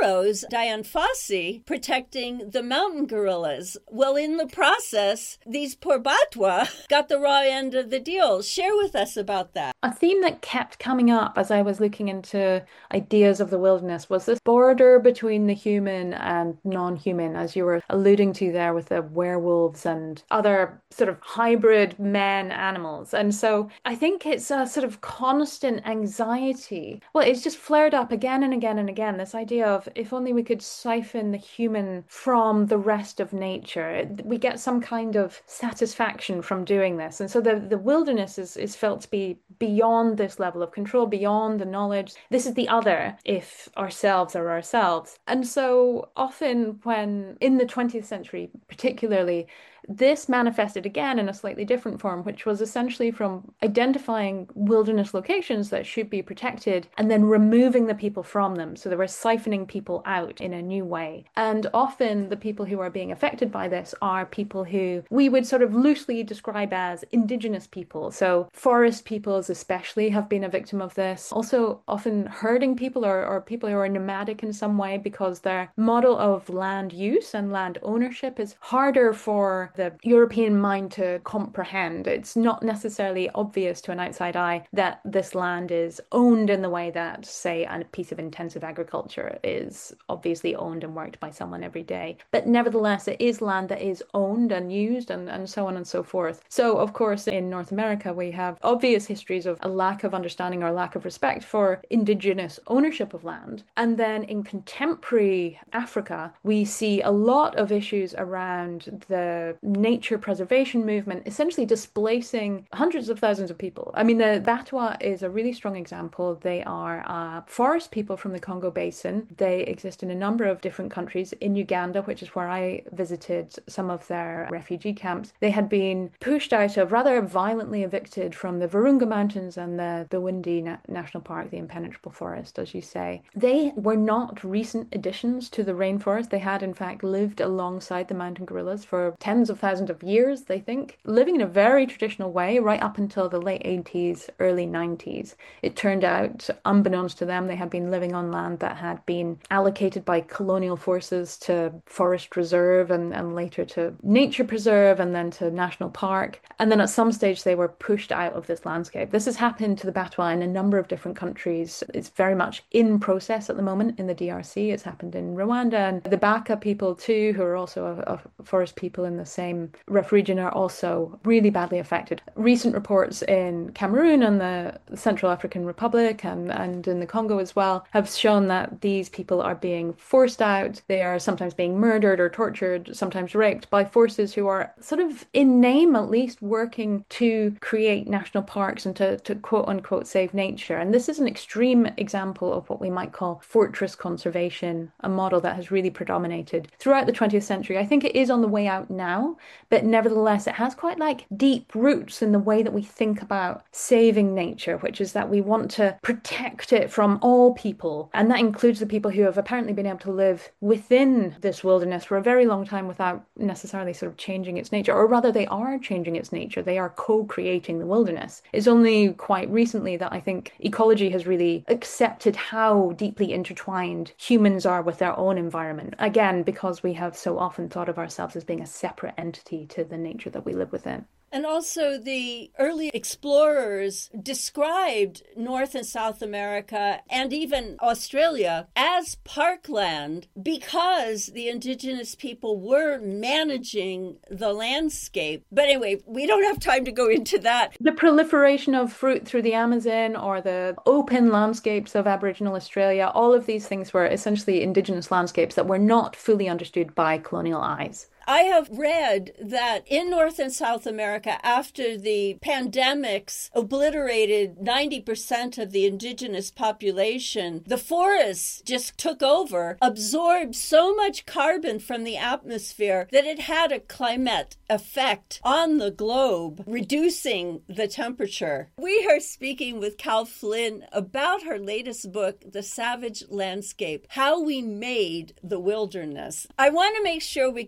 heroes, Dian Fossey, protecting the mountain gorillas. Well, in the process, these poor Batwa got the raw end of the deal. Share with us about that. A theme that kept coming up as I was looking into ideas of the wilderness was this border between the human and non-human, as you were alluding to there with the werewolves and other sort of hybrid men animals. And so I think it's a sort of constant anxiety. Well, it's just flared up again and again and again, this idea of if only we could siphon the human from the rest of nature, we get some kind of satisfaction from doing this. And so the wilderness is felt to be beyond this level of control, beyond the knowledge. This is the other, if ourselves are ourselves. And so often when in the 20th century, particularly, this manifested again in a slightly different form, which was essentially from identifying wilderness locations that should be protected and then removing the people from them. So they were siphoning people out in a new way. And often the people who are being affected by this are people who we would sort of loosely describe as indigenous people. So forest peoples especially have been a victim of this. Also often herding people or people who are nomadic in some way because their model of land use and land ownership is harder for the European mind to comprehend. It's not necessarily obvious to an outside eye that this land is owned in the way that, say, a piece of intensive agriculture is obviously owned and worked by someone every day. But nevertheless, it is land that is owned and used and so on and so forth. So, of course, in North America, we have obvious histories of a lack of understanding or lack of respect for indigenous ownership of land. And then in contemporary Africa, we see a lot of issues around the nature preservation movement essentially displacing hundreds of thousands of people. I mean, the Batwa is a really strong example. They are forest people from the Congo Basin. They exist in a number of different countries. In Uganda, which is where I visited some of their refugee camps, they had been pushed out of, rather violently evicted from the Virunga Mountains and the Bwindi National Park, the impenetrable forest, as you say. They were not recent additions to the rainforest. They had, in fact, lived alongside the mountain gorillas for tens of thousands of years, they think, living in a very traditional way right up until the late 80s, early 90s. It turned out, unbeknownst to them, they had been living on land that had been allocated by colonial forces to forest reserve and later to nature preserve and then to national park. And then at some stage they were pushed out of this landscape. This has happened to the Batwa in a number of different countries. It's very much in process at the moment in the DRC. It's happened in Rwanda, and the Baka people too, who are also a forest people in the same rough region, are also really badly affected. Recent reports in Cameroon and the Central African Republic and in the Congo as well have shown that these people are being forced out. They are sometimes being murdered or tortured, sometimes raped by forces who are sort of in name at least working to create national parks and to quote unquote save nature. And this is an extreme example of what we might call fortress conservation, a model that has really predominated throughout the 20th century. I think it is on the way out now, but nevertheless it has quite like deep roots in the way that we think about saving nature, which is that we want to protect it from all people. And that includes the people who have apparently been able to live within this wilderness for a very long time without necessarily sort of changing its nature, or rather they are changing its nature. They are co-creating the wilderness. It's only quite recently that I think ecology has really accepted how deeply intertwined humans are with their own environment. Again, because we have so often thought of ourselves as being a separate entity to the nature that we live within. And also the early explorers described North and South America and even Australia as parkland because the indigenous people were managing the landscape. But anyway, we don't have time to go into that. The proliferation of fruit through the Amazon or the open landscapes of Aboriginal Australia, all of these things were essentially indigenous landscapes that were not fully understood by colonial eyes. I have read that in North and South America, after the pandemics obliterated 90% of the indigenous population, the forests just took over, absorbed so much carbon from the atmosphere that it had a climate effect on the globe, reducing the temperature. We are speaking with Cal Flynn about her latest book, The Savage Landscape, How We Made the Wilderness. I want to make sure we get to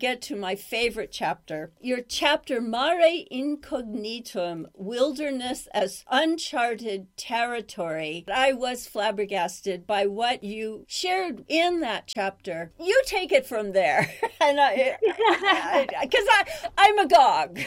my favorite chapter. Your chapter, Mare Incognitum, Wilderness as Uncharted Territory. I was flabbergasted by what you shared in that chapter. You take it from there. And because I'm agog.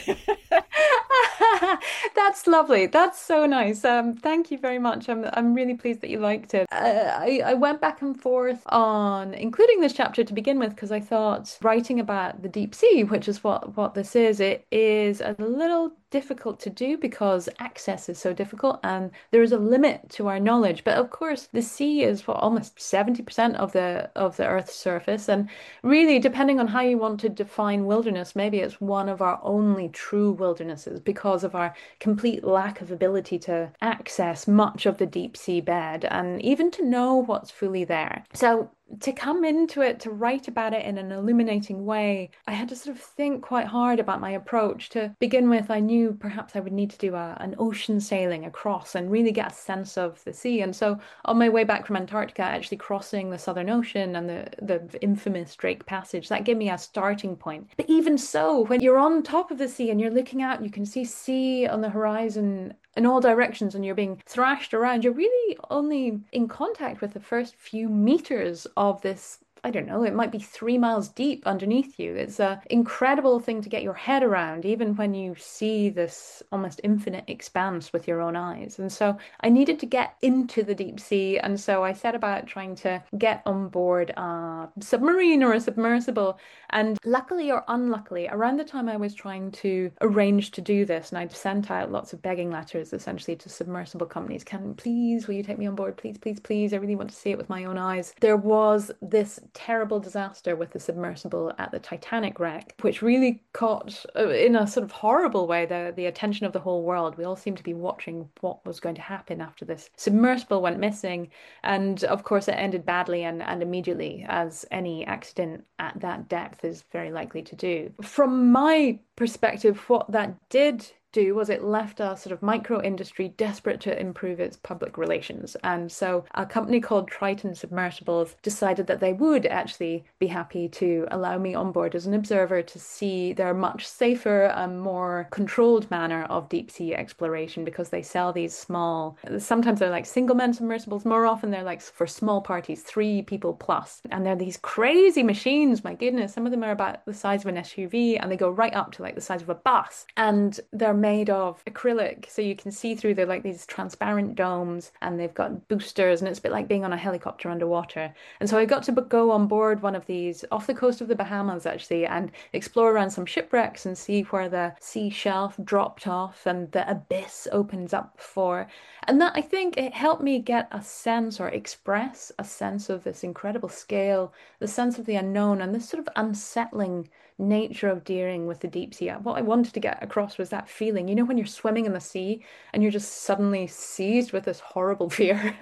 That's lovely. That's so nice. Thank you very much. I'm really pleased that you liked it. I went back and forth on including this chapter to begin with because I thought writing about the deep sea, which is what this is, it is a little difficult to do because access is so difficult and there is a limit to our knowledge. But of course, the sea is almost 70% of the Earth's surface, and really, depending on how you want to define wilderness, maybe it's one of our only true wildernesses because of our complete lack of ability to access much of the deep sea bed and even to know what's fully there. So to come into it, to write about it in an illuminating way, I had to sort of think quite hard about my approach. To begin with, I knew perhaps I would need to do an ocean sailing across and really get a sense of the sea. And so on my way back from Antarctica, actually crossing the Southern Ocean and the infamous Drake Passage, that gave me a starting point. But even so, when you're on top of the sea and you're looking out, you can see sea on the horizon in all directions and you're being thrashed around, you're really only in contact with the first few meters of this. I don't know, it might be 3 miles deep underneath you. It's an incredible thing to get your head around, even when you see this almost infinite expanse with your own eyes. And so I needed to get into the deep sea. And so I set about trying to get on board a submarine or a submersible. And luckily or unluckily, around the time I was trying to arrange to do this, and I'd sent out lots of begging letters essentially to submersible companies, will you take me on board? Please, please, please. I really want to see it with my own eyes. There was this terrible disaster with the submersible at the Titanic wreck, which really caught, in a sort of horrible way, the attention of the whole world. We all seemed to be watching what was going to happen after this submersible went missing. And of course, it ended badly and immediately, as any accident at that depth is very likely to do. From my perspective, what that did do was it left a sort of micro industry desperate to improve its public relations. And so a company called Triton Submersibles decided that they would actually be happy to allow me on board as an observer to see their much safer and more controlled manner of deep sea exploration, because they sell these small, sometimes they're like single man submersibles, more often they're like for small parties, 3 people plus. And they're these crazy machines, my goodness, some of them are about the size of an SUV and they go right up to like the size of a bus. And they're made of acrylic, so you can see through. They're like these transparent domes and they've got boosters, and it's a bit like being on a helicopter underwater. And so I got to go on board one of these off the coast of the Bahamas actually and explore around some shipwrecks and see where the sea shelf dropped off and the abyss opens up for. And that, I think, it helped me get a sense or express a sense of this incredible scale, the sense of the unknown, and this sort of unsettling nature of dealing with the deep sea. What I wanted to get across was that feeling, you know, when you're swimming in the sea and you're just suddenly seized with this horrible fear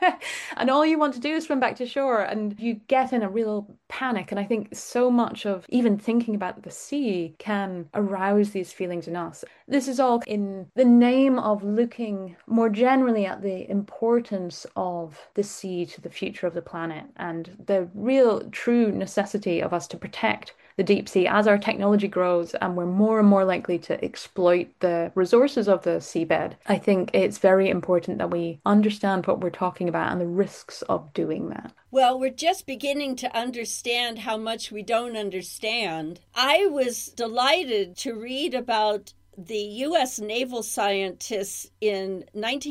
and all you want to do is swim back to shore, and you get in a real panic. And I think so much of even thinking about the sea can arouse these feelings in us. This is all in the name of looking more generally at the importance of the sea to the future of the planet and the real true necessity of us to protect the deep sea as our technology grows and we're more and more likely to exploit the resources of the seabed. I think it's very important that we understand what we're talking about and the risks of doing that. Well, we're just beginning to understand how much we don't understand. I was delighted to read about the U.S. naval scientists in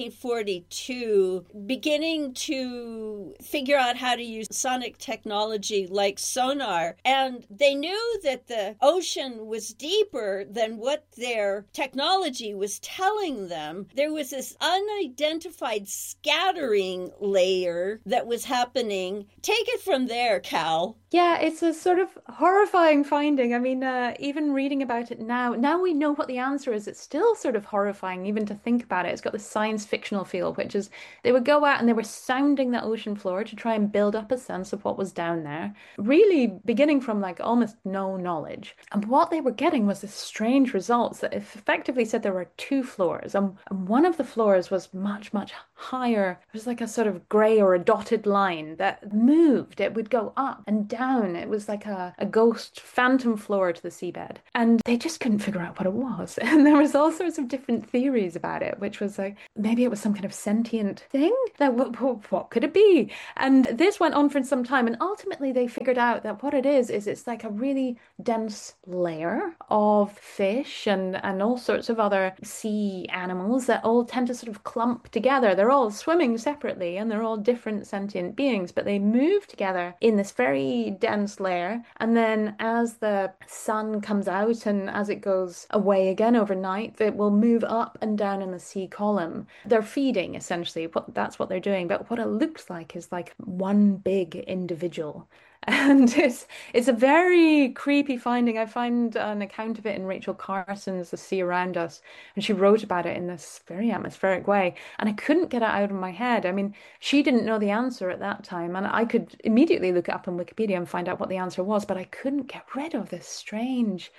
1942 beginning to figure out how to use sonic technology like sonar. And they knew that the ocean was deeper than what their technology was telling them. There was this unidentified scattering layer that was happening. Take it from there, Cal. Yeah, it's a sort of horrifying finding. I mean, even reading about it now we know what the answer is. It's still sort of horrifying even to think about it. It's got this science fictional feel, which is they would go out and they were sounding the ocean floor to try and build up a sense of what was down there, really beginning from like almost no knowledge. And what they were getting was this strange results that effectively said there were 2 floors, and one of the floors was much, much higher. It was like a sort of grey or a dotted line that moved. It would go up and down. It was like a ghost phantom floor to the seabed. And they just couldn't figure out what it was. And there was all sorts of different theories about it, which was like, maybe it was some kind of sentient thing? That what could it be? And this went on for some time. And ultimately they figured out that what it is it's like a really dense layer of fish and all sorts of other sea animals that all tend to sort of clump together. They're all swimming separately and they're all different sentient beings, but they move together in this very dense layer. And then as the sun comes out and as it goes away again overnight, it will move up and down in the sea column. They're feeding essentially. That's what they're doing. But what it looks like is like one big individual. And it's a very creepy finding. I find an account of it in Rachel Carson's The Sea Around Us, and she wrote about it in this very atmospheric way. And I couldn't get it out of my head. I mean, she didn't know the answer at that time, and I could immediately look it up on Wikipedia and find out what the answer was, but I couldn't get rid of this strangeness.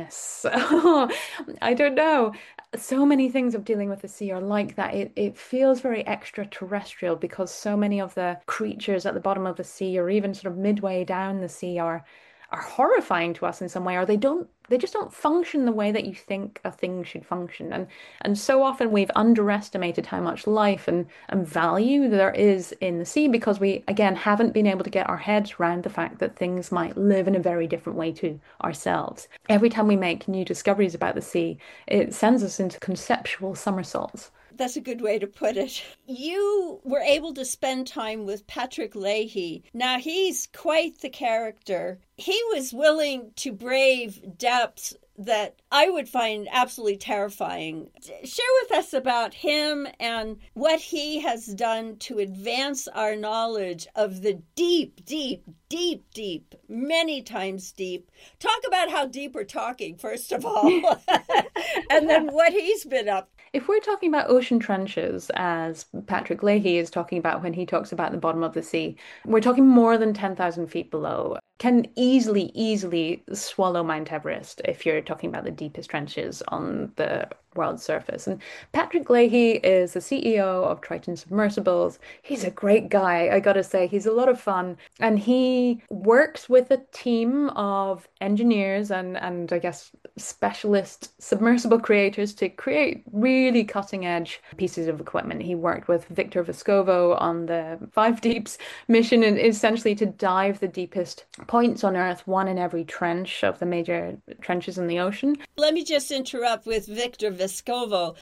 I don't know. So many things of dealing with the sea are like that. It feels very extraterrestrial because so many of the creatures at the bottom of the sea or even sort of midway down the sea are horrifying to us in some way, or they just don't function the way that you think a thing should function. And so often we've underestimated how much life and value there is in the sea because we, again, haven't been able to get our heads around the fact that things might live in a very different way to ourselves. Every time we make new discoveries about the sea, it sends us into conceptual somersaults. That's a good way to put it. You were able to spend time with Patrick Leahy. Now, he's quite the character. He was willing to brave depths that I would find absolutely terrifying. Share with us about him and what he has done to advance our knowledge of the deep, deep, deep, deep, many times deep. Talk about how deep we're talking, first of all, and then what he's been up. If we're talking about ocean trenches, as Patrick Leahy is talking about when he talks about the bottom of the sea, we're talking more than 10,000 feet below. Can easily swallow Mount Everest if you're talking about the deepest trenches on the world's surface. And Patrick Leahy is the CEO of Triton Submersibles. He's a great guy, I gotta say. He's a lot of fun. And he works with a team of engineers and I guess specialist submersible creators to create really cutting edge pieces of equipment. He worked with Victor Vescovo on the Five Deeps mission and essentially to dive the deepest points on Earth, one in every trench of the major trenches in the ocean. Let me just interrupt with Victor Vescovo.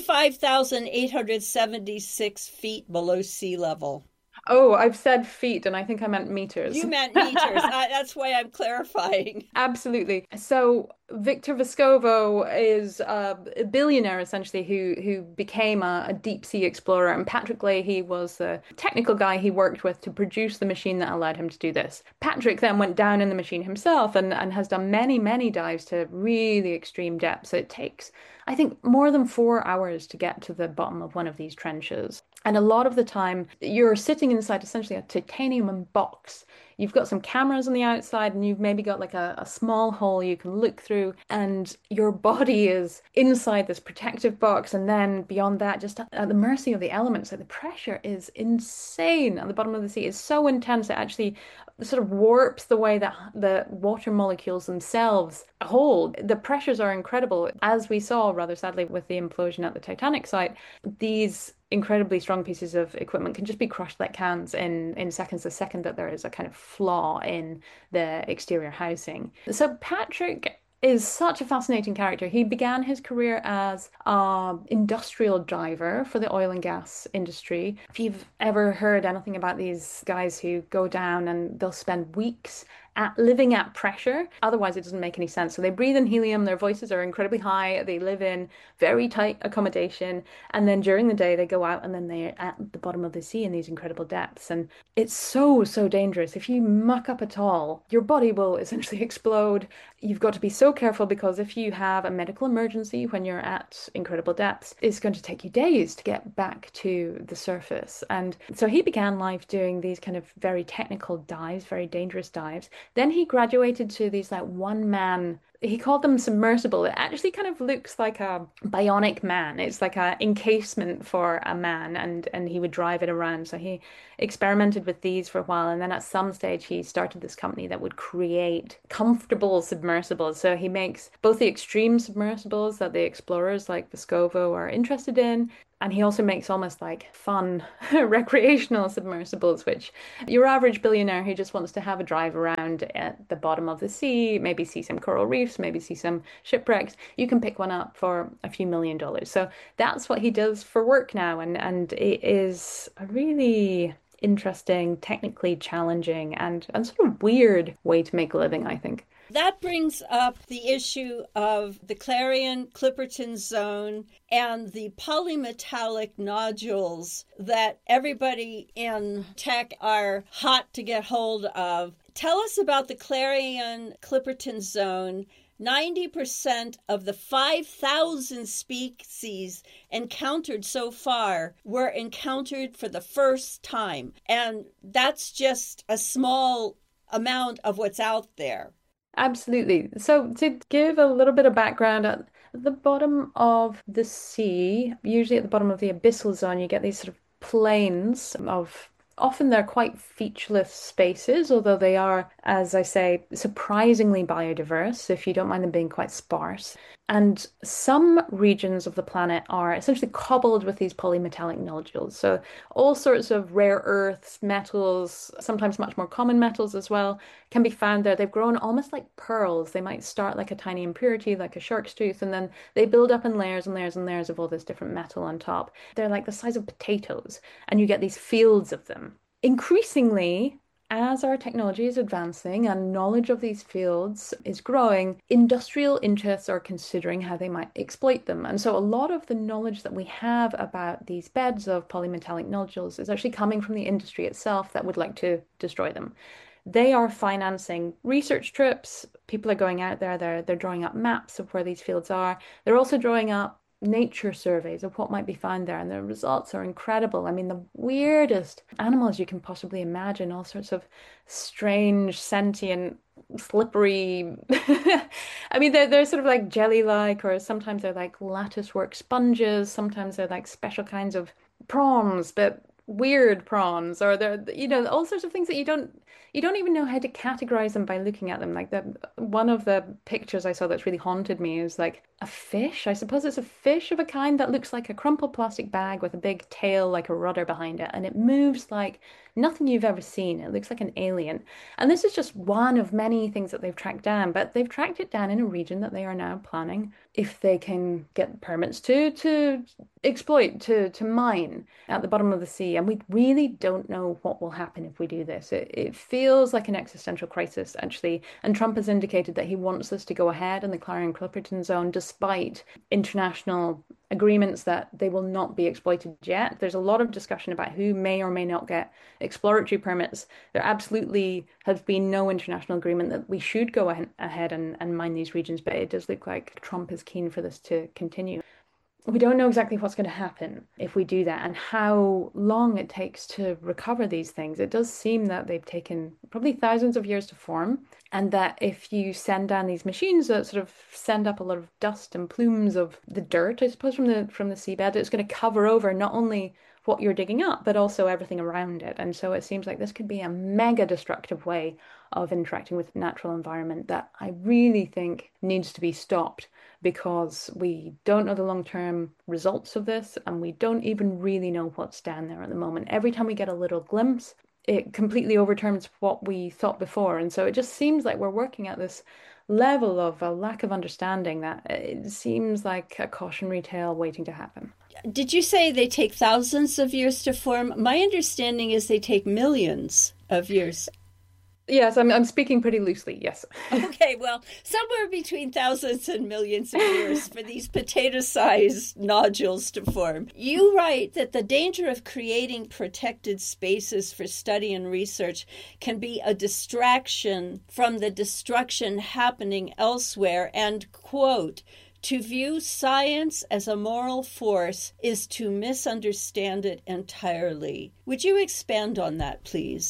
35,876 feet below sea level. Oh, I've said feet, and I think I meant meters. You meant meters. That's why I'm clarifying. Absolutely. So Victor Vescovo is a billionaire, essentially, who became a deep sea explorer. And Patrick Leahy was the technical guy he worked with to produce the machine that allowed him to do this. Patrick then went down in the machine himself and has done many dives to really extreme depths. It takes, I think, more than 4 hours to get to the bottom of one of these trenches. And a lot of the time, you're sitting inside essentially a titanium box. You've got some cameras on the outside and you've maybe got like a small hole you can look through, and your body is inside this protective box, and then beyond that, just at the mercy of the elements. Like the pressure is insane at the bottom of the sea. It's so intense it actually sort of warps the way that the water molecules themselves hold. The pressures are incredible. As we saw, rather sadly, with the implosion at the Titanic site, these incredibly strong pieces of equipment can just be crushed like cans in seconds, the second that there is a kind of flaw in the exterior housing. So Patrick is such a fascinating character. He began his career as an industrial diver for the oil and gas industry. If you've ever heard anything about these guys who go down and they'll spend weeks living at pressure, otherwise it doesn't make any sense. So they breathe in helium, their voices are incredibly high, they live in very tight accommodation, and then during the day they go out and then they're at the bottom of the sea in these incredible depths. And it's so dangerous. If you muck up at all, your body will essentially explode. You've got to be so careful, because if you have a medical emergency when you're at incredible depths, it's going to take you days to get back to the surface. And so he began life doing these kind of very technical dives, very dangerous dives. Then he graduated to these like one man, he called them submersible. It actually kind of looks like a bionic man. It's like a encasement for a man, and he would drive it around. So he experimented with these for a while, and then at some stage he started this company that would create comfortable submersibles. So he makes both the extreme submersibles that the explorers like Vescovo are interested in, and he also makes almost like fun recreational submersibles, which your average billionaire who just wants to have a drive around at the bottom of the sea, maybe see some coral reefs, maybe see some shipwrecks, you can pick one up for a few $1 million. So that's what he does for work now. And it is a really interesting, technically challenging, and sort of weird way to make a living, I think. That brings up the issue of the Clarion-Clipperton Zone and the polymetallic nodules that everybody in tech are hot to get hold of. Tell us about the Clarion-Clipperton Zone. 90% of the 5,000 species encountered so far were encountered for the first time. And that's just a small amount of what's out there. Absolutely. So, to give a little bit of background, at the bottom of the sea, usually at the bottom of the abyssal zone, you get these sort of plains of often they're quite featureless spaces, although they are, as I say, surprisingly biodiverse, if you don't mind them being quite sparse. And some regions of the planet are essentially cobbled with these polymetallic nodules. So all sorts of rare earths, metals, sometimes much more common metals as well, can be found there. They've grown almost like pearls. They might start like a tiny impurity, like a shark's tooth, and then they build up in layers and layers and layers of all this different metal on top. They're like the size of potatoes, and you get these fields of them. Increasingly, as our technology is advancing and knowledge of these fields is growing, industrial interests are considering how they might exploit them. And so a lot of the knowledge that we have about these beds of polymetallic nodules is actually coming from the industry itself that would like to destroy them. They are financing research trips. People are going out there, they're drawing up maps of where these fields are. They're also drawing up nature surveys of what might be found there, and the results are incredible. I mean, the weirdest animals you can possibly imagine, all sorts of strange, sentient, slippery. I mean, they're sort of like jelly-like, or sometimes they're like lattice-work sponges. Sometimes they're like special kinds of prawns, but weird prawns, or they're all sorts of things that you don't even know how to categorize them by looking at them. Like the one of the pictures I saw that's really haunted me is like a fish. I suppose it's a fish of a kind that looks like a crumpled plastic bag with a big tail like a rudder behind it, and it moves like nothing you've ever seen. It looks like an alien. And this is just one of many things that they've tracked down, but they've tracked it down in a region that they are now planning, if they can get permits to exploit, to mine at the bottom of the sea. And we really don't know what will happen if we do this. It feels like an existential crisis, actually. And Trump has indicated that he wants this to go ahead in the Clarion-Clipperton Zone, despite international agreements that they will not be exploited yet. There's a lot of discussion about who may or may not get exploratory permits. There absolutely has been no international agreement that we should go ahead and mine these regions, but it does look like Trump is keen for this to continue. We don't know exactly what's going to happen if we do that and how long it takes to recover these things. It does seem that they've taken probably thousands of years to form, and that if you send down these machines that sort of send up a lot of dust and plumes of the dirt, I suppose, from the seabed, it's going to cover over not only what you're digging up, but also everything around it. And so it seems like this could be a mega destructive way of interacting with the natural environment that I really think needs to be stopped, because we don't know the long-term results of this, and we don't even really know what's down there at the moment. Every time we get a little glimpse, it completely overturns what we thought before. And so it just seems like we're working at this level of a lack of understanding that it seems like a cautionary tale waiting to happen. Did you say they take thousands of years to form? My understanding is they take millions of years. Yes, I'm speaking pretty loosely, yes. Okay, well, somewhere between thousands and millions of years for these potato-sized nodules to form. You write that the danger of creating protected spaces for study and research can be a distraction from the destruction happening elsewhere, and, quote, "To view science as a moral force is to misunderstand it entirely." Would you expand on that, please?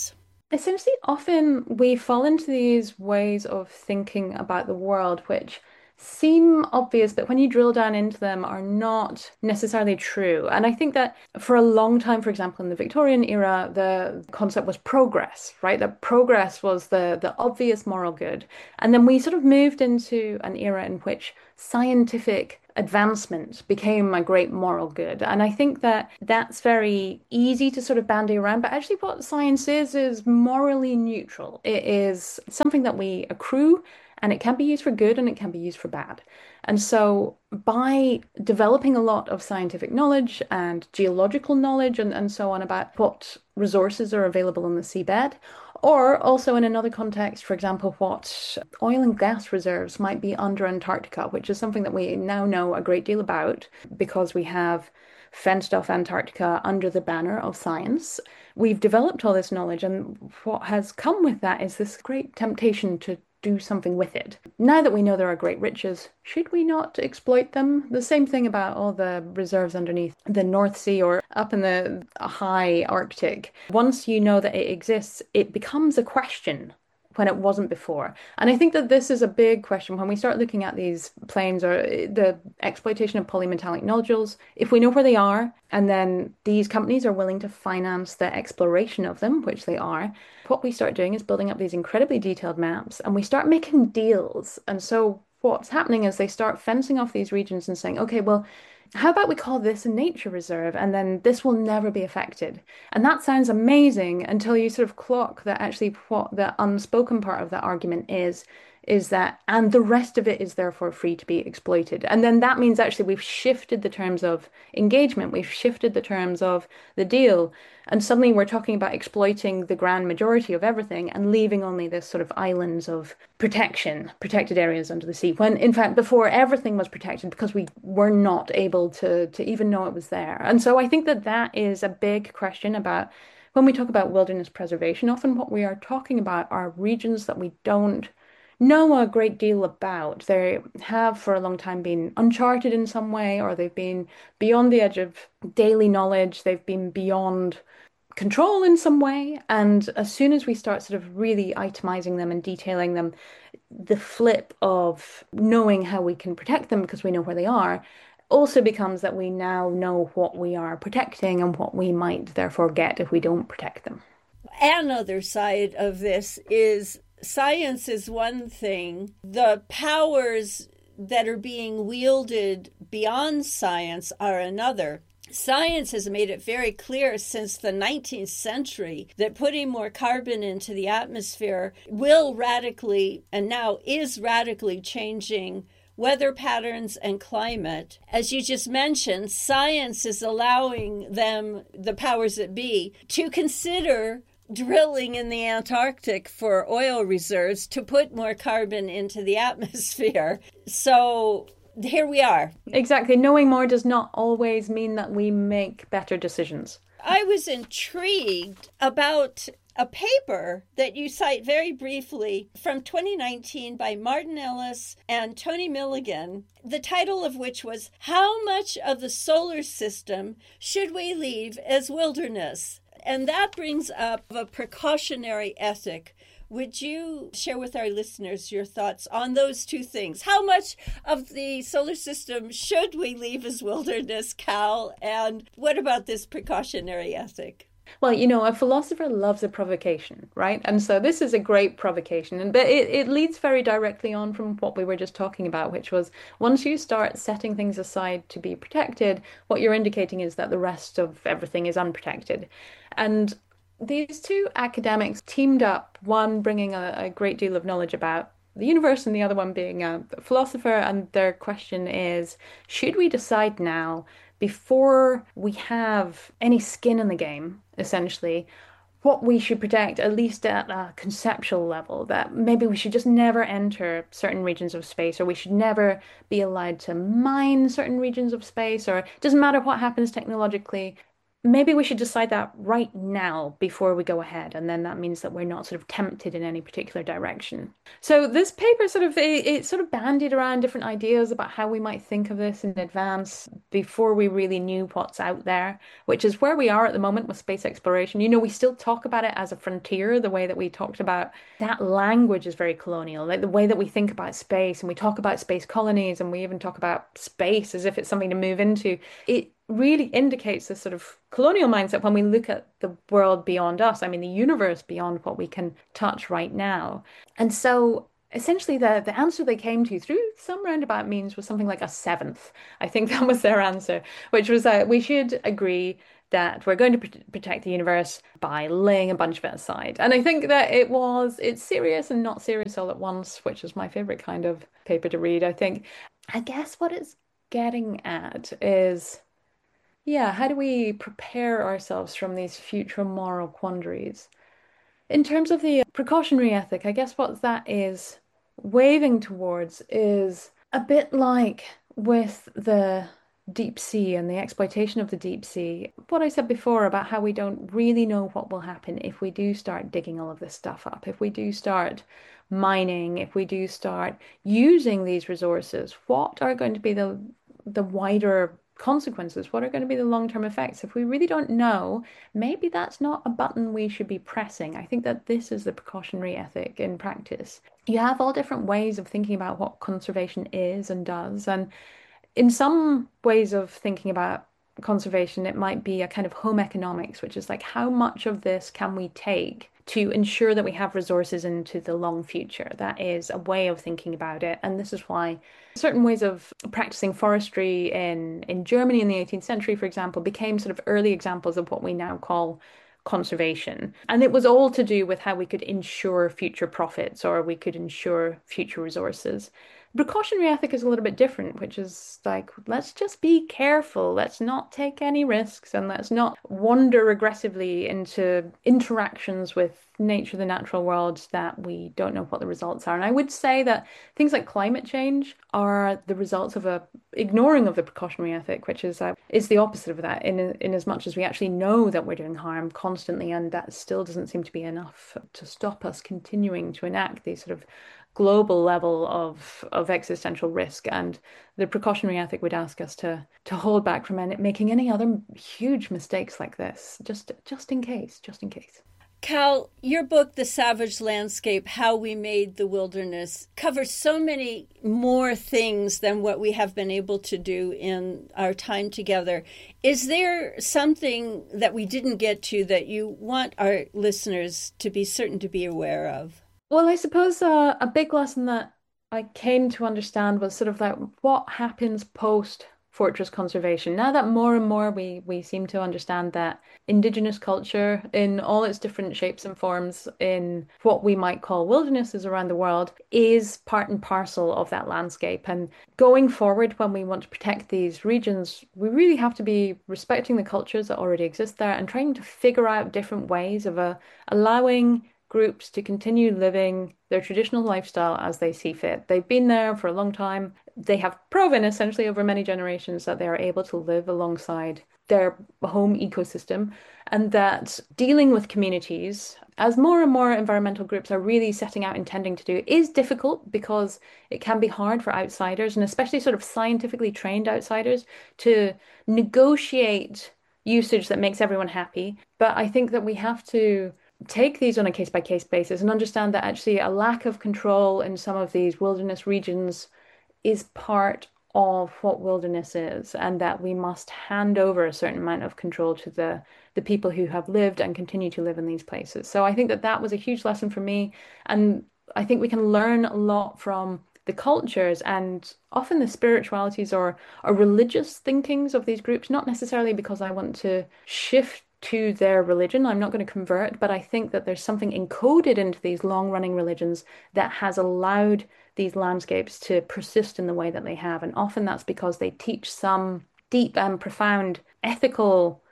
Essentially, often we fall into these ways of thinking about the world, which seem obvious, but when you drill down into them, are not necessarily true. And I think that for a long time, for example, in the Victorian era, the concept was progress, right? That progress was the obvious moral good. And then we sort of moved into an era in which scientific advancement became a great moral good. And I think that that's very easy to sort of bandy around, but actually what science is morally neutral. It is something that we accrue, and it can be used for good and it can be used for bad. And so by developing a lot of scientific knowledge and geological knowledge and so on about what resources are available in the seabed, or also in another context, for example, what oil and gas reserves might be under Antarctica, which is something that we now know a great deal about because we have fenced off Antarctica under the banner of science. We've developed all this knowledge, and what has come with that is this great temptation to do something with it. Now that we know there are great riches, should we not exploit them? The same thing about all the reserves underneath the North Sea or up in the high Arctic. Once you know that it exists, it becomes a question when it wasn't before. And I think that this is a big question when we start looking at these plains or the exploitation of polymetallic nodules. If we know where they are, and then these companies are willing to finance the exploration of them, which they are, what we start doing is building up these incredibly detailed maps and we start making deals. And so what's happening is they start fencing off these regions and saying, okay, well, how about we call this a nature reserve and then this will never be affected? And that sounds amazing until you sort of clock that actually what the unspoken part of that argument is that, and the rest of it is therefore free to be exploited. And then that means actually we've shifted the terms of engagement, we've shifted the terms of the deal. And suddenly we're talking about exploiting the grand majority of everything and leaving only this sort of islands of protection, protected areas under the sea, when in fact before everything was protected because we were not able to even know it was there. And so I think that that is a big question about when we talk about wilderness preservation, often what we are talking about are regions that we don't know a great deal about. They have for a long time been uncharted in some way, or they've been beyond the edge of daily knowledge. They've been beyond control in some way. And as soon as we start sort of really itemizing them and detailing them, the flip of knowing how we can protect them because we know where they are also becomes that we now know what we are protecting and what we might therefore get if we don't protect them. Another side of this is science is one thing. The powers that are being wielded beyond science are another. Science has made it very clear since the 19th century that putting more carbon into the atmosphere will radically, and now is radically changing weather patterns and climate. As you just mentioned, science is allowing them, the powers that be, to consider drilling in the Antarctic for oil reserves to put more carbon into the atmosphere. So here we are. Exactly. Knowing more does not always mean that we make better decisions. I was intrigued about a paper that you cite very briefly from 2019 by Martin Ellis and Tony Milligan, the title of which was How Much of the Solar System Should We Leave as Wilderness? And that brings up a precautionary ethic. Would you share with our listeners your thoughts on those two things? How much of the solar system should we leave as wilderness, Cal? And what about this precautionary ethic? Well, a philosopher loves a provocation, right? And so this is a great provocation. But it leads very directly on from what we were just talking about, which was once you start setting things aside to be protected, what you're indicating is that the rest of everything is unprotected. And these two academics teamed up, one bringing a great deal of knowledge about the universe and the other one being a philosopher. And their question is, should we decide now, before we have any skin in the game, essentially, what we should protect, at least at a conceptual level, that maybe we should just never enter certain regions of space, or we should never be allowed to mine certain regions of space, or it doesn't matter what happens technologically, maybe we should decide that right now before we go ahead. And then that means that we're not sort of tempted in any particular direction. So this paper sort of it sort of bandied around different ideas about how we might think of this in advance before we really knew what's out there, which is where we are at the moment with space exploration. You know, we still talk about it as a frontier, the way that we talked about that language is very colonial, like the way that we think about space and we talk about space colonies and we even talk about space as if it's something to move into. It really indicates this sort of colonial mindset when we look at the world beyond us. I mean, the universe beyond what we can touch right now. And so essentially the answer they came to through some roundabout means was something like a seventh. I think that was their answer, which was that we should agree that we're going to protect the universe by laying a bunch of it aside. And I think that it's serious and not serious all at once, which is my favorite kind of paper to read. I guess what it's getting at is yeah, how do we prepare ourselves from these future moral quandaries? In terms of the precautionary ethic, I guess what that is waving towards is a bit like with the deep sea and the exploitation of the deep sea. What I said before about how we don't really know what will happen if we do start digging all of this stuff up, if we do start mining, if we do start using these resources, what are going to be the wider consequences? What are going to be the long-term effects? If we really don't know, maybe that's not a button we should be pressing. I think that this is the precautionary ethic in practice. You have all different ways of thinking about what conservation is and does. And in some ways of thinking about conservation, it might be a kind of home economics, which is like how much of this can we take to ensure that we have resources into the long future. That is a way of thinking about it. And this is why certain ways of practicing forestry in Germany in the 18th century, for example, became sort of early examples of what we now call conservation. And it was all to do with how we could ensure future profits or we could ensure future resources. Precautionary ethic is a little bit different, which is like, let's just be careful. Let's not take any risks and let's not wander aggressively into interactions with nature, the natural world that we don't know what the results are. And I would say that things like climate change are the results of a ignoring of the precautionary ethic, which is the opposite of that, in as much as we actually know that we're doing harm constantly, and that still doesn't seem to be enough to stop us continuing to enact these sort of global level of existential risk. And the precautionary ethic would ask us to hold back from making any other huge mistakes like this, just in case, just in case. Cal, your book, The Savage Landscape, How We Made the Wilderness, covers so many more things than what we have been able to do in our time together. Is there something that we didn't get to that you want our listeners to be certain to be aware of? Well, I suppose a big lesson that I came to understand was sort of like what happens post fortress conservation. Now that more and more we seem to understand that indigenous culture in all its different shapes and forms in what we might call wildernesses around the world is part and parcel of that landscape. And going forward, when we want to protect these regions, we really have to be respecting the cultures that already exist there and trying to figure out different ways of allowing groups to continue living their traditional lifestyle as they see fit. They've been there for a long time. They have proven essentially over many generations that they are able to live alongside their home ecosystem, and that dealing with communities, as more and more environmental groups are really setting out intending to do, is difficult because it can be hard for outsiders, and especially sort of scientifically trained outsiders, to negotiate usage that makes everyone happy. But I think that we have to take these on a case by case basis and understand that actually a lack of control in some of these wilderness regions is part of what wilderness is, and that we must hand over a certain amount of control to the people who have lived and continue to live in these places. So I think that that was a huge lesson for me, and I think we can learn a lot from the cultures and often the spiritualities or religious thinkings of these groups, not necessarily because I want to shift to their religion. I'm not going to convert, but I think that there's something encoded into these long-running religions that has allowed these landscapes to persist in the way that they have. And often that's because they teach some deep and profound ethical.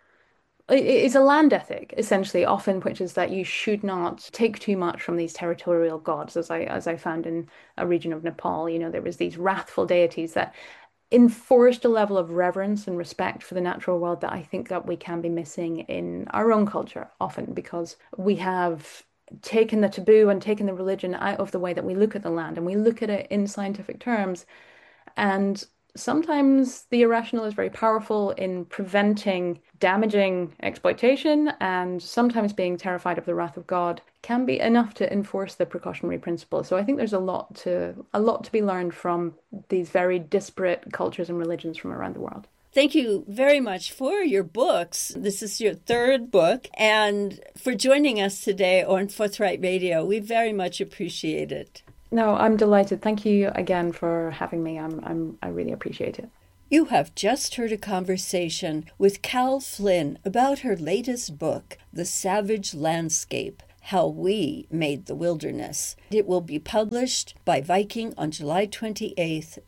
It's a land ethic, essentially, often, which is that you should not take too much from these territorial gods, as I found in a region of Nepal. You know, there was these wrathful deities that enforced a level of reverence and respect for the natural world that I think that we can be missing in our own culture often, because we have taken the taboo and taken the religion out of the way that we look at the land, and we look at it in scientific terms. And sometimes the irrational is very powerful in preventing damaging exploitation, and sometimes being terrified of the wrath of God can be enough to enforce the precautionary principle. So I think there's a lot to be learned from these very disparate cultures and religions from around the world. Thank you very much for your books. This is your third book, and for joining us today on Forthright Radio. We very much appreciate it. No, I'm delighted. Thank you again for having me. I really appreciate it. You have just heard a conversation with Cal Flynn about her latest book, The Savage Landscape: How We Made the Wilderness. It will be published by Viking on July 28th,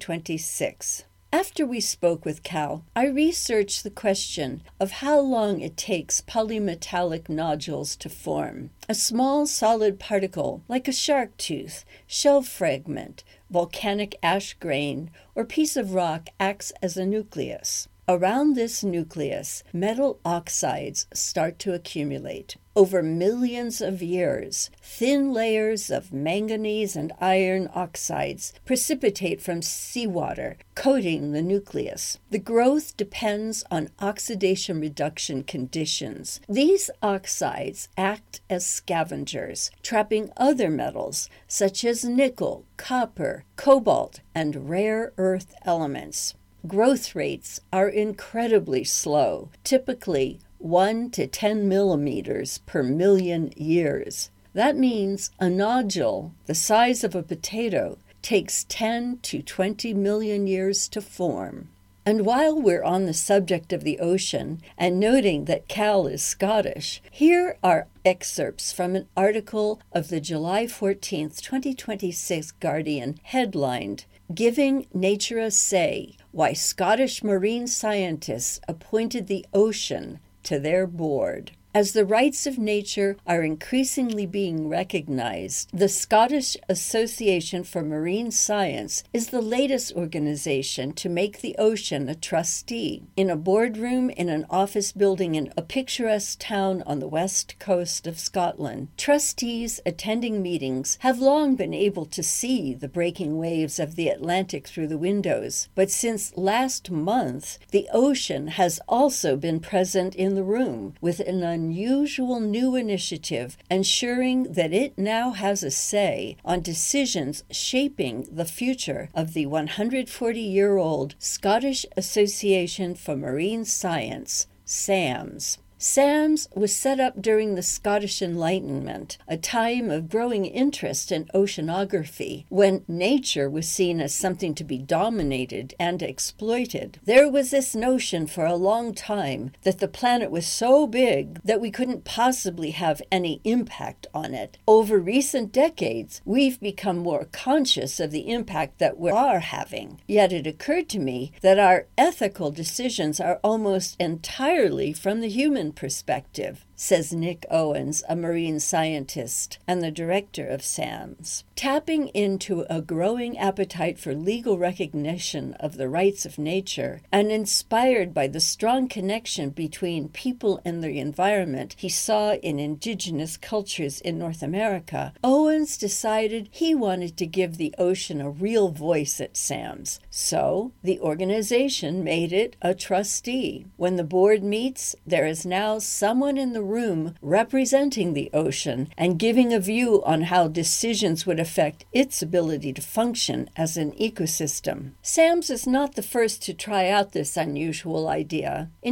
2026. After we spoke with Cal, I researched the question of how long it takes polymetallic nodules to form. A small solid particle, like a shark tooth, shell fragment, volcanic ash grain, or piece of rock acts as a nucleus. Around this nucleus, metal oxides start to accumulate. Over millions of years, thin layers of manganese and iron oxides precipitate from seawater, coating the nucleus. The growth depends on oxidation reduction conditions. These oxides act as scavengers, trapping other metals such as nickel, copper, cobalt, and rare earth elements. Growth rates are incredibly slow, typically 1 to 10 millimeters per million years. That means a nodule the size of a potato takes 10 to 20 million years to form. And while we're on the subject of the ocean, and noting that Cal is Scottish, here are excerpts from an article of the July 14th, 2026 Guardian headlined, "Giving Nature a Say, Why Scottish Marine Scientists Appointed the Ocean to Their Board." As the rights of nature are increasingly being recognized, the Scottish Association for Marine Science is the latest organization to make the ocean a trustee. In a boardroom in an office building in a picturesque town on the west coast of Scotland, trustees attending meetings have long been able to see the breaking waves of the Atlantic through the windows. But since last month, the ocean has also been present in the room with an unusual new initiative, ensuring that it now has a say on decisions shaping the future of the 140-year-old Scottish Association for Marine Science, SAMS. SAMS was set up during the Scottish Enlightenment, a time of growing interest in oceanography, when nature was seen as something to be dominated and exploited. There was this notion for a long time that the planet was so big that we couldn't possibly have any impact on it. Over recent decades, we've become more conscious of the impact that we are having. Yet it occurred to me that our ethical decisions are almost entirely from the human perspective, says Nick Owens, a marine scientist and the director of SAMS. Tapping into a growing appetite for legal recognition of the rights of nature, and inspired by the strong connection between people and the environment he saw in indigenous cultures in North America, Owens decided he wanted to give the ocean a real voice at SAMS. So the organization made it a trustee. When the board meets, there is now someone in the room representing the ocean and giving a view on how decisions would affect its ability to function as an ecosystem. SAMS is not the first to try out this unusual idea. In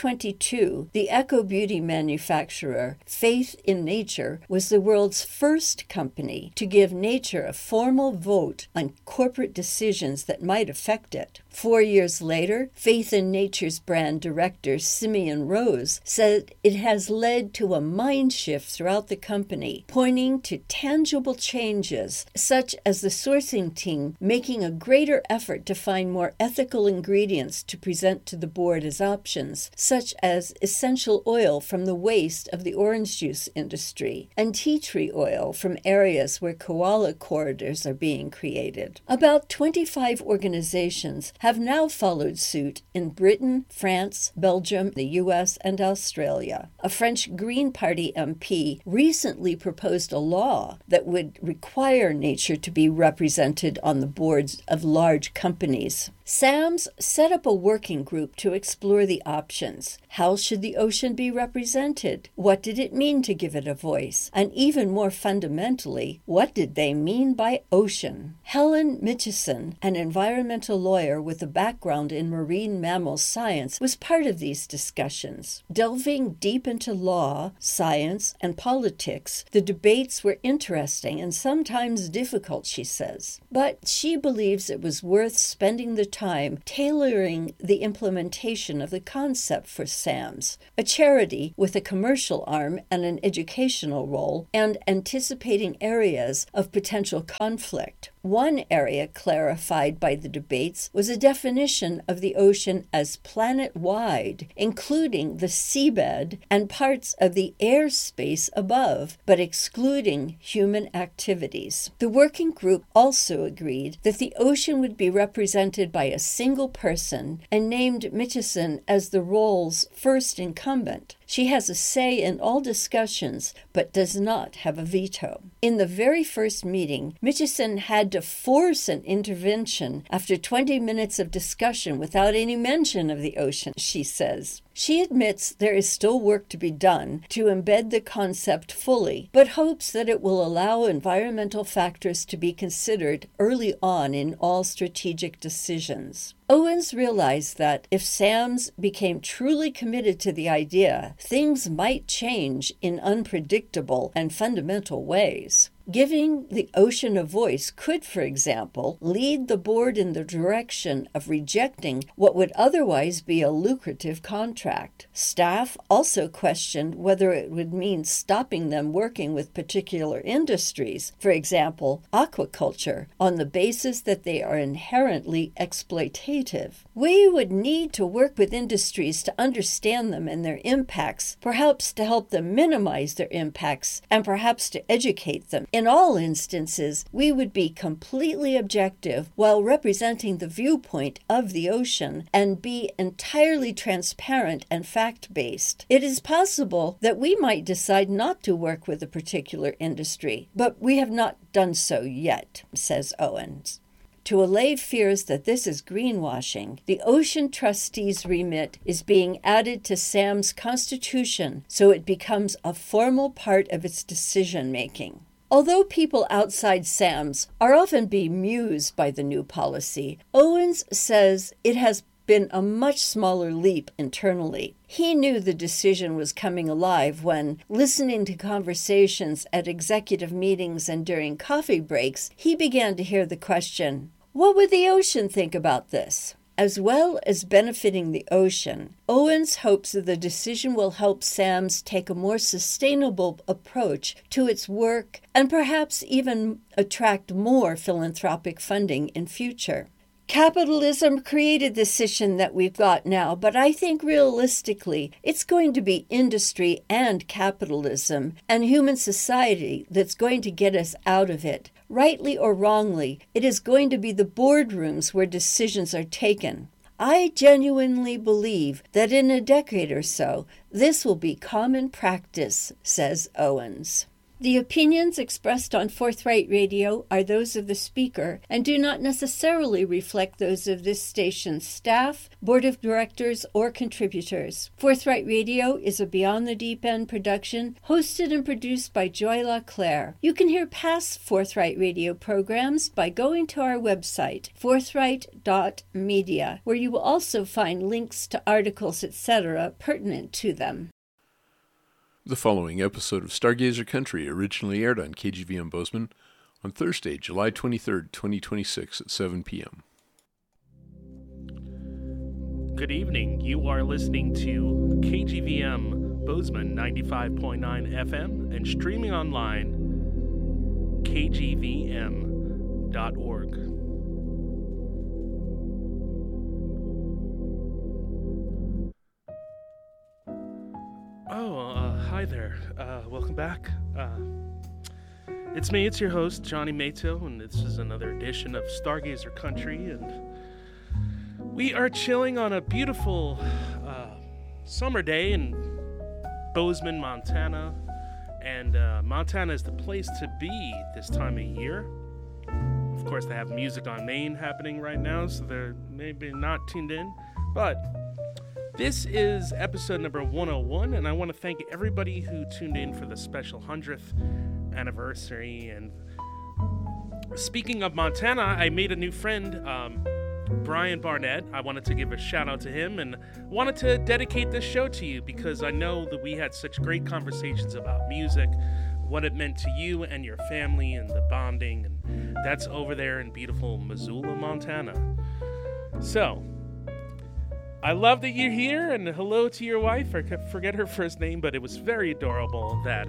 2022, the eco-beauty manufacturer Faith in Nature was the world's first company to give nature a formal vote on corporate decisions that might affect it. 4 years later, Faith in Nature's brand director Simeon Rose said it has led to a mind shift throughout the company, pointing to tangible changes, such as the sourcing team making a greater effort to find more ethical ingredients to present to the board as options, such as essential oil from the waste of the orange juice industry and tea tree oil from areas where koala corridors are being created. About 25 organizations have now followed suit in Britain, France, Belgium, the US, and Australia. A French Green Party MP recently proposed a law that would require nature to be represented on the boards of large companies. SAMS set up a working group to explore the options. How should the ocean be represented? What did it mean to give it a voice? And even more fundamentally, what did they mean by ocean? Helen Mitchison, an environmental lawyer with a background in marine mammal science, was part of these discussions. Delving deep into law, science, and politics, the debates were interesting and sometimes difficult, she says. But she believes it was worth spending the time tailoring the implementation of the concept for SAMS, a charity with a commercial arm and an educational role, and anticipating areas of potential conflict. One area clarified by the debates was a definition of the ocean as planet-wide, including the seabed and parts of the airspace above, but excluding human activities. The working group also agreed that the ocean would be represented by a single person and named Mitchison as the role's first incumbent. She has a say in all discussions, but does not have a veto. In the very first meeting, Mitchison had to force an intervention after 20 minutes of discussion without any mention of the ocean, she says. She admits there is still work to be done to embed the concept fully, but hopes that it will allow environmental factors to be considered early on in all strategic decisions. Owens realized that if SAMS became truly committed to the idea, things might change in unpredictable and fundamental ways. Giving the ocean a voice could, for example, lead the board in the direction of rejecting what would otherwise be a lucrative contract. Staff also questioned whether it would mean stopping them working with particular industries, for example, aquaculture, on the basis that they are inherently exploitative. We would need to work with industries to understand them and their impacts, perhaps to help them minimize their impacts, and perhaps to educate them. In all instances, we would be completely objective while representing the viewpoint of the ocean and be entirely transparent and fact-based. It is possible that we might decide not to work with a particular industry, but we have not done so yet, says Owens. To allay fears that this is greenwashing, the Ocean Trustees' remit is being added to SAM's constitution so it becomes a formal part of its decision-making. Although people outside SAMS are often bemused by the new policy, Owens says it has been a much smaller leap internally. He knew the decision was coming alive when, listening to conversations at executive meetings and during coffee breaks, he began to hear the question, "What would the ocean think about this?" As well as benefiting the ocean, Owens hopes that the decision will help SAMS take a more sustainable approach to its work and perhaps even attract more philanthropic funding in future. Capitalism created the situation that we've got now, but I think realistically it's going to be industry and capitalism and human society that's going to get us out of it. Rightly or wrongly, it is going to be the boardrooms where decisions are taken. I genuinely believe that in a decade or so, this will be common practice, says Owens. The opinions expressed on Forthright Radio are those of the speaker and do not necessarily reflect those of this station's staff, board of directors, or contributors. Forthright Radio is a Beyond the Deep End production hosted and produced by Joy LaClaire. You can hear past Forthright Radio programs by going to our website, forthright.media, where you will also find links to articles, etc. pertinent to them. The following episode of Stargazer Country originally aired on KGVM Bozeman on Thursday, July 23, 2026 at 7 p.m. Good evening. You are listening to KGVM Bozeman 95.9 FM and streaming online kgvm.org. Hi there. Welcome back. It's me, it's your host, Johnny Mato, and this is another edition of Stargazer Country, and we are chilling on a beautiful summer day in Bozeman, Montana, and Montana is the place to be this time of year. Of course, they have Music on Main happening right now, so they're maybe not tuned in, but this is episode number 101, and I want to thank everybody who tuned in for the special 100th anniversary. And speaking of Montana, I made a new friend, Brian Barnett. I wanted to give a shout out to him and wanted to dedicate this show to you because I know that we had such great conversations about music, what it meant to you and your family, and the bonding, and that's over there in beautiful Missoula, Montana. So I love that you're here, and hello to your wife. I forget her first name, but it was very adorable that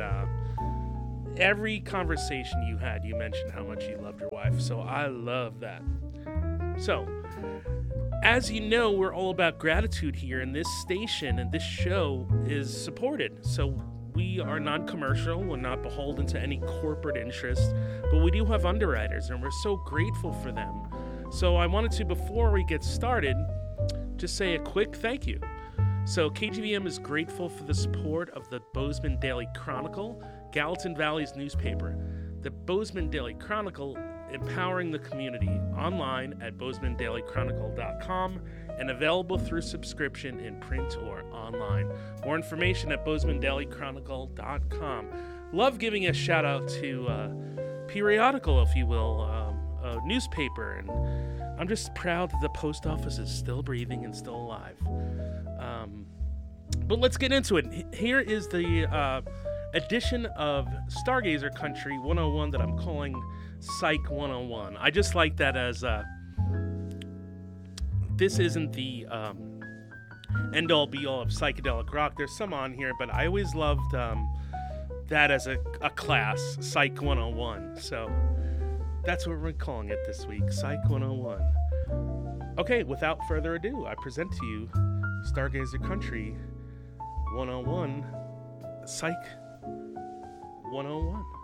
every conversation you had, you mentioned how much you loved your wife. So I love that. So, as you know, we're all about gratitude here, and this station and this show is supported. So we are non-commercial. We're not beholden to any corporate interest, but we do have underwriters, and we're so grateful for them. So I wanted to, before we get started, just say a quick thank you. So KGVM is grateful for the support of the Bozeman Daily Chronicle, Gallatin Valley's newspaper. The Bozeman Daily Chronicle, empowering the community, online at bozemanDailyChronicle.com and available through subscription in print or online. More information at bozemanDailyChronicle.com. Love giving a shout out to periodical, if you will, a newspaper, and I'm just proud that the post office is still breathing and still alive. But let's get into it. Here is the edition of Stargazer Country 101 that I'm calling Psych 101. I just like that as this isn't the end-all be-all of psychedelic rock. There's some on here, but I always loved that as a class, Psych 101. So that's what we're calling it this week, Psych 101. Okay, without further ado, I present to you Stargazer Country 101, Psych 101.